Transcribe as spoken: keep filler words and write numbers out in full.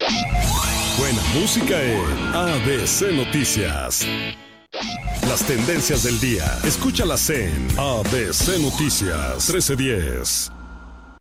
Buena música en A B C Noticias. Las tendencias del día, escúchalas en A B C Noticias trece diez.